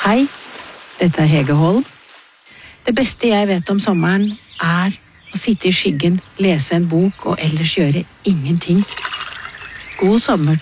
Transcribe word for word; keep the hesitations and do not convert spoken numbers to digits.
Hei, dette er Hege Holm. Det beste jeg vet om sommeren er å sitte i skyggen, lese en bok og ellers gjøre ingenting. God sommer til